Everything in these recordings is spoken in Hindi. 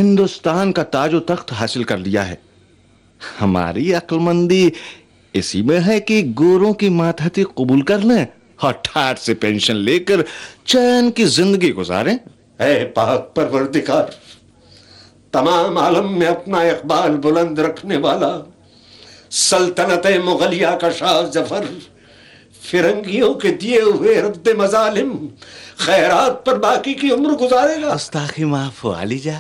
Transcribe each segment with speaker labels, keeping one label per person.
Speaker 1: हिंदुस्तान का ताजो तख्त हासिल कर लिया है। हमारी अक्लमंदी इसी में है कि गोरों की मातहती कबूल कर लें और ठाठ से पेंशन लेकर चैन की जिंदगी गुजारें।
Speaker 2: ऐ पाक परवरदिगार, तमाम आलम में अपना इकबाल बुलंद रखने वाला सल्तनत मुगलिया का शाह जफर फिरंगियों के दिए हुए रद्द मजालिम खैरात पर बाकी की उम्र गुजारेगा।
Speaker 1: अस्ताखी माफ हो आलीजा,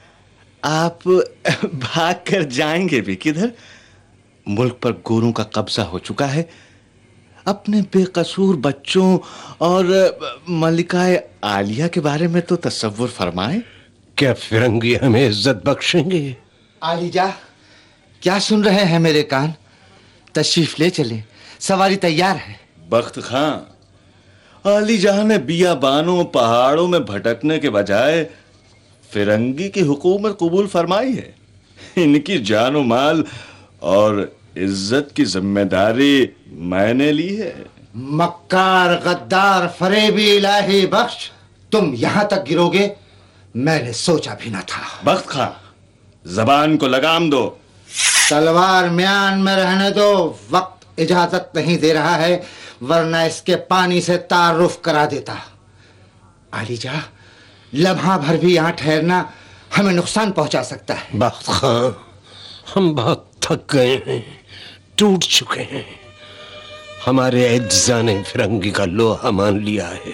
Speaker 1: आप भाग कर जाएंगे भी किधर? मुल्क पर गोरों का कब्जा हो चुका है। अपने बेकसूर बच्चों और मलिकाए आलिया के बारे में तो तसव्वुर फरमाएं।
Speaker 2: क्या फिरंगी हमें इज्जत बख्शेंगे?
Speaker 3: आलीजा, क्या सुन रहे हैं मेरे कान? तशरीफ ले चलें, सवारी तैयार है।
Speaker 1: बख्त खां, आलीजा ने बियाबानों पहाड़ों में भटकने के बजाय फिरंगी की हुकूमत कबूल फरमाई है। इनकी जानो माल और इज्जत की जिम्मेदारी मैंने ली है।
Speaker 3: मक्कार, गद्दार, फरेबी इलाही बख्श, तुम यहां तक गिरोगे मैंने सोचा भी न था।
Speaker 1: बख्त खां, जबान को लगाम दो।
Speaker 3: तलवार म्यान में रहने दो, वक्त इजाजत नहीं दे रहा है, वरना इसके पानी से तारुफ करा देता। आलीजा, लम्हा भर भी यहाँ ठहरना हमें नुकसान पहुंचा सकता है।
Speaker 2: बख्त खां, हम बहुत थक गए हैं, टूट चुके हैं। हमारे एज्जा ने फिरंगी का लोहा मान लिया है।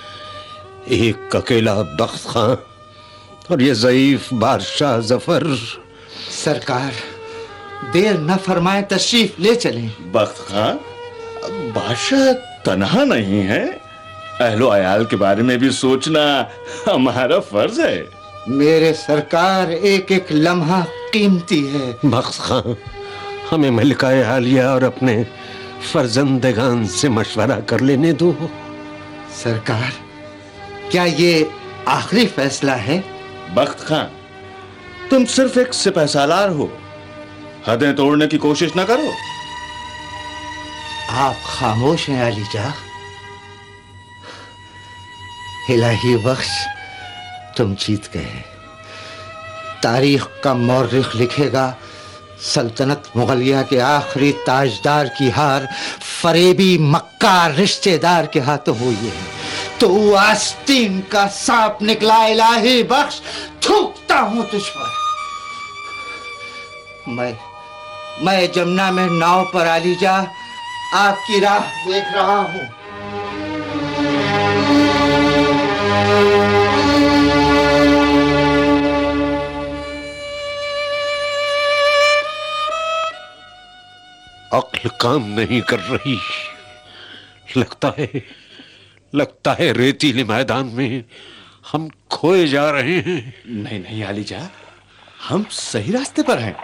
Speaker 2: एक अकेला बख्त खां और ये ज़ईफ बादशाह जफर।
Speaker 3: सरकार, देर न फरमाए, तशरीफ ले चलें।
Speaker 1: बख्त खां, बादशाह तन्हा नहीं है। अहलो अयाल के बारे में भी सोचना हमारा फर्ज है।
Speaker 3: मेरे सरकार, एक एक लम्हा कीमती है।
Speaker 2: बख्त खां, हमें मलिकाए आलिया और अपने फर्जंदगान से मशवरा कर लेने दो।
Speaker 3: सरकार, क्या ये आखिरी फैसला है?
Speaker 1: बख्त खां, तुम सिर्फ एक सिपहसालार हो, हदें तोड़ने की कोशिश न करो।
Speaker 3: आप खामोश हैं आलीजा। इलाही बख्श, तुम जीत गए। तारीख का मौर्रिख लिखेगा, सल्तनत मुगलिया के आखिरी ताजदार की हार फरेबी मक्कार रिश्तेदार के हाथों हुई है। तो आस्तीन का सांप निकला। इलाही बख्श, थूकता हूं तुझ पर। मैं जमुना में नाव पर आलीजा आपकी राह देख रहा हूं।
Speaker 2: अक्ल काम नहीं कर रही। लगता है रेतीले मैदान में हम खोए जा रहे हैं।
Speaker 1: नहीं नहीं आलीजा, हम सही रास्ते पर हैं।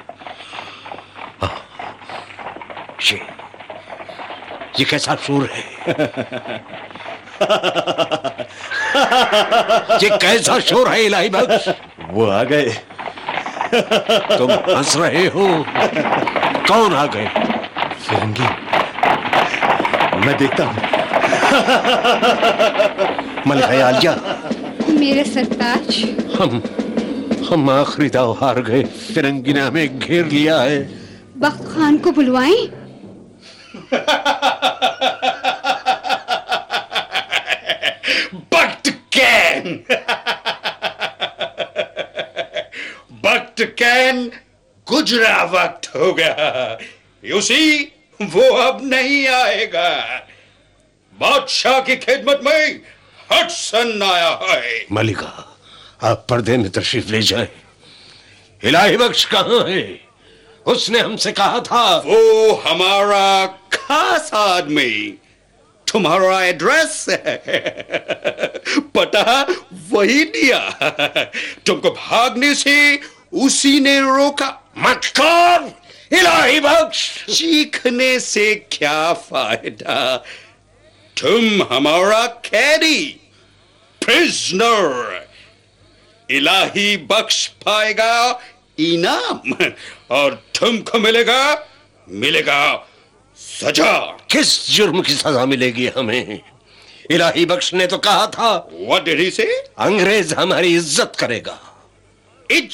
Speaker 2: ये कैसा शोर है? ये कैसा शोर है इलाही बख्श?
Speaker 1: वो आ गए।
Speaker 2: तुम हंस रहे हो? कौन आ गए?
Speaker 1: फिरंगी, मैं देखता हूं।
Speaker 2: मलिकाए आलिया,
Speaker 4: मेरे सरताज,
Speaker 2: हम आखिरी दाव हार गए। फिरंगी ने हमें घेर लिया है।
Speaker 4: बख्त खान को बुलवाएं।
Speaker 5: वक्त कैन गुजरा वक्त हो गया। यूसी वो अब नहीं आएगा। बादशाह की खिदमत में हडसन आया है।
Speaker 2: मलिका, आप पर्दे में तशरीफ ले जाएं। इलाही बख्श कहाँ है? उसने हमसे कहा था।
Speaker 5: वो हमारा खास आदमी, तुम्हारा एड्रेस पता वही दिया। तुमको भागने से उसी ने रोका।
Speaker 2: मत कर इलाही बख्श।
Speaker 5: चीखने से क्या फायदा? तुम हमारा कैदी, प्रिजनर। इलाही बख्श पाएगा इनाम और तुमको मिलेगा सजा।
Speaker 2: किस जुर्म की सजा मिलेगी हमें? इलाही बख्श ने तो कहा था।
Speaker 5: What did he say?
Speaker 2: अंग्रेज हमारी इज्जत करेगा।